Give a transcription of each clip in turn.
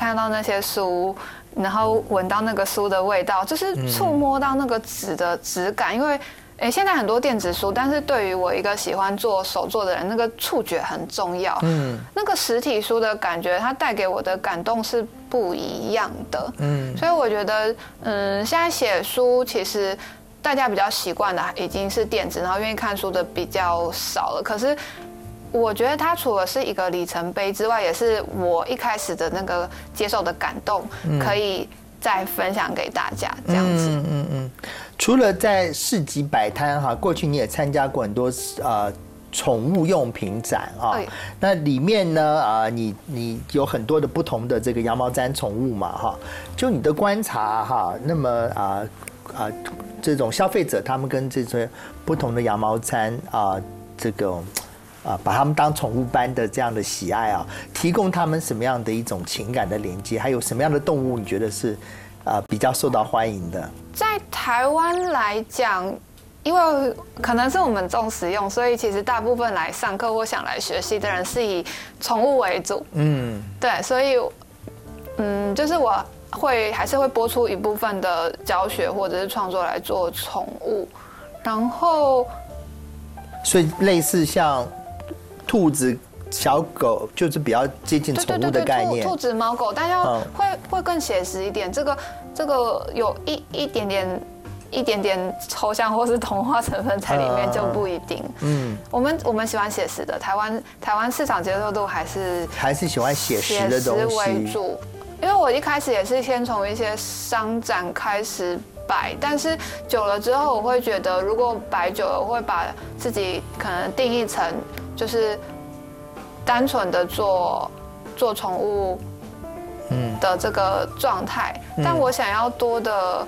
看到那些书，然后闻到那个书的味道，就是触摸到那个纸的质感，因为。现在很多电子书，但是对于我一个喜欢做手作的人，那个触觉很重要。那个实体书的感觉，它带给我的感动是不一样的。所以我觉得，现在写书其实大家比较习惯的已经是电子，然后愿意看书的比较少了。可是我觉得它除了是一个里程碑之外，也是我一开始的那个接受的感动，可以再分享给大家这样子。 除了在市集摆摊哈，过去你也参加过很多宠物用品展啊。那里面呢你有很多的不同的这个羊毛毡宠物嘛哈。就你的观察哈，那么这种消费者他们跟这些不同的羊毛毡这个把他们当宠物般的这样的喜爱啊，提供他们什么样的一种情感的连接？还有什么样的动物你觉得是比较受到欢迎的？ 在台湾来讲，因为可能是我们重实用，所以其实大部分来上课或想来学习的人是以宠物为主。对，所以就是我还是会拨出一部分的教学或者是创作来做宠物，然后所以类似像兔子、小狗，就是比较接近宠物的概念。 兔子、猫狗，但要会更写实一点。这个有一点点抽象或是童话成分在里面就不一定。我们喜欢写实的，台湾市场接受度还是喜欢写实的东西为主。因为我一开始也是先从一些商展开始摆，但是久了之后，我会觉得如果摆久了，我会把自己可能定义成就是单纯的做宠物的这个状态，但我想要多的，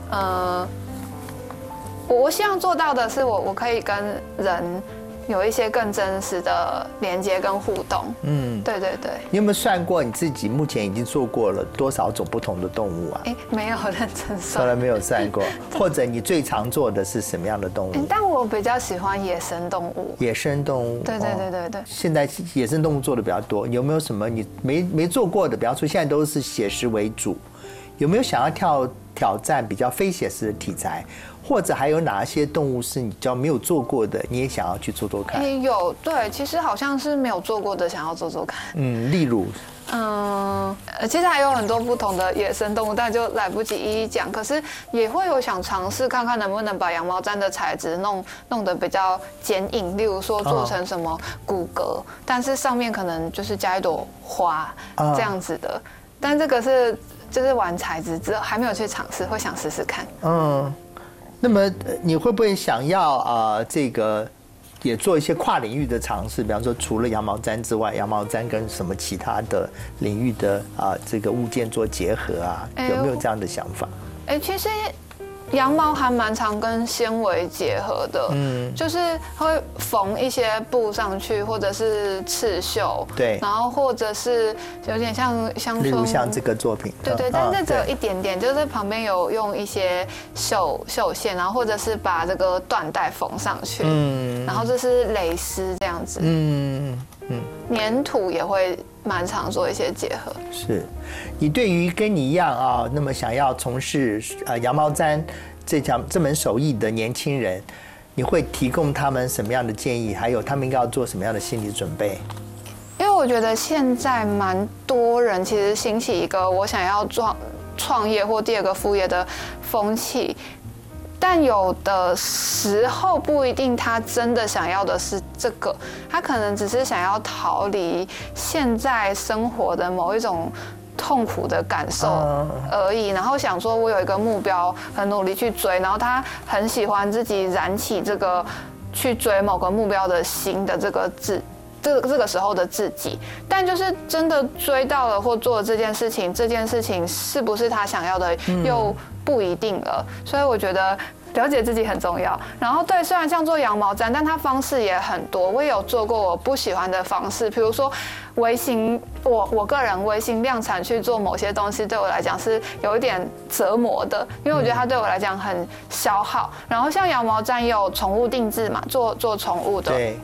我希望做到的是我可以跟人有一些更真实的连接跟互动。对。 你有没有算过你自己目前已经做过了多少种不同的动物啊？ 没有认真算， 从来没有算过。或者你最常做的是什么样的动物？ 但我比较喜欢野生动物。 野生动物， 对。 现在野生动物做的比较多，有没有什么你没做过的？比方说现在都是写实为主，有没有想要挑战比较非写实的题材？或者还有哪些动物是你比较没有做过的，你也想要去做看？ 有，对，其实好像是没有做过的，想要做看。 例如， 其实还有很多不同的野生动物，但就来不及一一讲。可是也会有想尝试看看能不能把羊毛毡的材质弄得比较坚硬，例如说做成什么骨骼，但是上面可能就是加一朵花这样子的。但这个就是玩材质之后还没有去尝试，会想试试看。 那么你会不会想要这个也做一些跨领域的尝试？比方说，除了羊毛毡之外，羊毛毡跟什么其他的领域的这个物件做结合啊？有没有这样的想法？ 其实羊毛还蛮常跟纤维结合的，就是会缝一些布上去，或者是刺绣， 对， 然后或者是有点像乡村， 例如像这个作品， 对，但是只有一点点，就是旁边有用一些绣线，然后或者是把这个缎带缝上去，然后这是蕾丝这样子，粘土也会蛮常做一些结合。是， 你对于跟你一样那么想要从事羊毛毡这门手艺的年轻人，你会提供他们什么样的建议？还有他们应该要做什么样的心理准备？ 因为我觉得现在蛮多人其实兴起一个我想要创业或第二个副业的风气。但有的时候不一定他真的想要的是这个，他可能只是想要逃离现在生活的某一种痛苦的感受而已，然后想说我有一个目标，很努力去追，然后他很喜欢自己燃起这个去追某个目标的心的这个时候的自己，但就是真的追到了或做了这件事情是不是他想要的又不一定了，所以我觉得了解自己很重要。然后对，虽然像做羊毛毡，但它方式也很多。我也有做过我不喜欢的方式，比如说微型，我个人微型量产去做某些东西，对我来讲是有一点折磨的，因为我觉得它对我来讲很消耗。然后像羊毛毡也有宠物定制嘛，做宠物的。 对。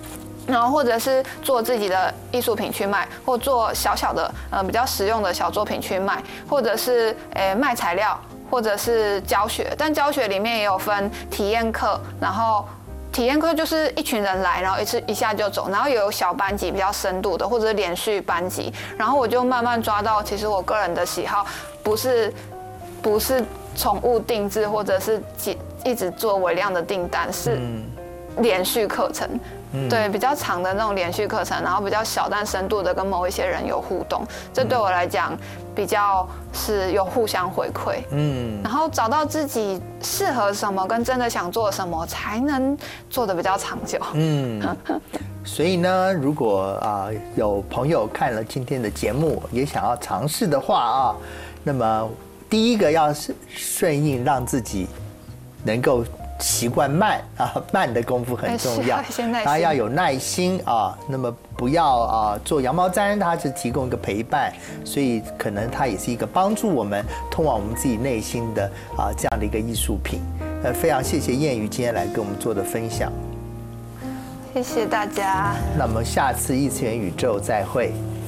然后或者是做自己的艺术品去卖，或做小小的比较实用的小作品去卖，或者是卖材料，或者是教学。但教学里面也有分体验课，然后体验课就是一群人来，然后一下就走，然后也有小班级比较深度的，或者是连续班级。然后我就慢慢抓到，其实我个人的喜好不是宠物定制，或者是一直做微量的订单，是连续课程。对，比较长的那种连续课程，然后比较小但深度的跟某一些人有互动，这对我来讲比较是有互相回馈。然后找到自己适合什么跟真的想做什么，才能做得比较长久。 所以呢，如果有朋友看了今天的节目，也想要尝试的话那么第一个要顺应，让自己能够习惯慢的功夫很重要，然后要有耐心那么不要做羊毛毡，它是提供一个陪伴，所以可能它也是一个帮助我们通往我们自己内心的这样的一个艺术品。非常谢谢燕瑜今天来跟我们做的分享， 谢谢大家。 那么下次异次元宇宙再会。